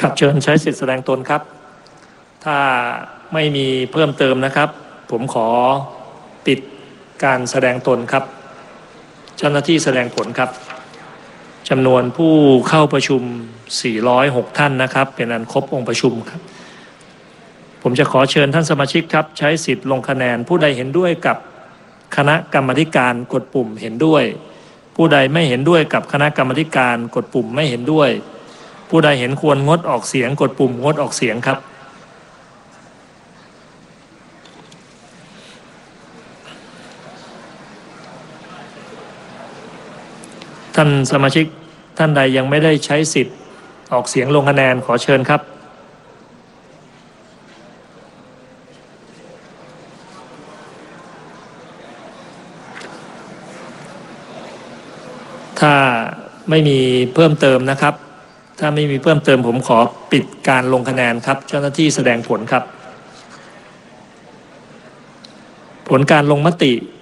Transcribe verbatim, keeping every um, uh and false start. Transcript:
ครับเชิญใช้สิทธิแสดงตนครับถ้าไม่มีเพิ่มเติมนะครับผมขอปิดการแสดงตนครับเจ้าหน้าที่แสดงผลครับจำนวนผู้เข้าประชุมสี่ร้อยหกท่านนะครับเป็นอันครบองค์ประชุมครับผมจะขอเชิญท่านสมาชิกครับใช้สิทธิ์ลงคะแนนผู้ใดเห็นด้วยกับคณะกรรมาธิการกดปุ่มเห็นด้วยผู้ใดไม่เห็นด้วยกับคณะกรรมาธิการกดปุ่มไม่เห็นด้วยผู้ใดเห็นควรงดออกเสียงกดปุ่มงดออกเสียงครับท่านสมาชิกท่านใดยังไม่ได้ใช้สิทธิ์ออกเสียงลงคะแนนขอเชิญครับถ้าไม่มีเพิ่มเติมนะครับถ้าไม่มีเพิ่มเติมผมขอปิดการลงคะแนนครับเจ้าหน้าที่แสดงผลครับผลการลงมติ